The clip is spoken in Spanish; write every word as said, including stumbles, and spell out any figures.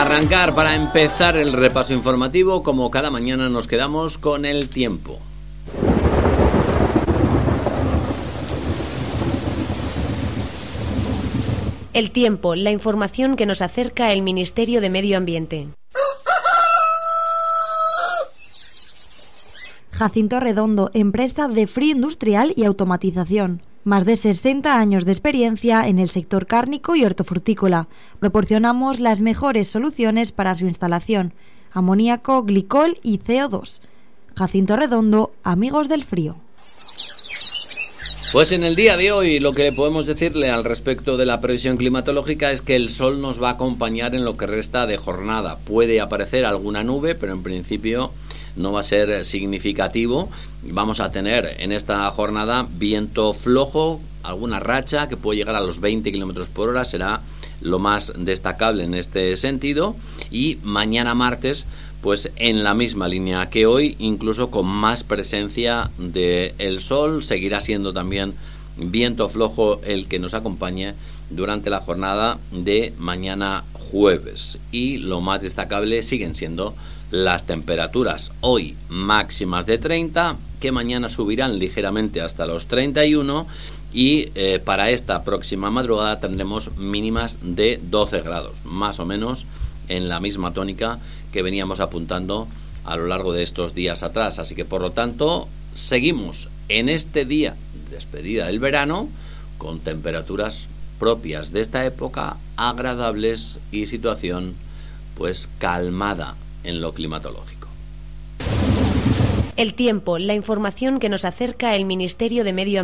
arrancar, para empezar el repaso informativo, como cada mañana nos quedamos con el tiempo. El tiempo, la información que nos acerca el Ministerio de Medio Ambiente. Jacinto Redondo, empresa de frío industrial y automatización. Más de sesenta años de experiencia en el sector cárnico y hortofrutícola. Proporcionamos las mejores soluciones para su instalación: amoníaco, glicol y C O dos. Jacinto Redondo, amigos del frío. Pues en el día de hoy lo que podemos decirle al respecto de la previsión climatológica es que el sol nos va a acompañar en lo que resta de jornada. Puede aparecer alguna nube, pero en principio no va a ser significativo. Vamos a tener en esta jornada viento flojo, alguna racha que puede llegar a los veinte kilómetros por hora, será lo más destacable en este sentido. Y mañana martes, pues en la misma línea que hoy, incluso con más presencia del sol. Seguirá siendo también viento flojo el que nos acompañe durante la jornada de mañana jueves. Y lo más destacable siguen siendo las temperaturas. Hoy máximas de treinta, que mañana subirán ligeramente hasta los treinta y uno, y eh, para esta próxima madrugada tendremos mínimas de doce grados, más o menos en la misma tónica que veníamos apuntando a lo largo de estos días atrás. Así que por lo tanto seguimos en este día de despedida del verano con temperaturas propias de esta época, agradables, y situación pues calmada en lo climatológico. El tiempo, la información que nos acerca el Ministerio de Medio Ambiente.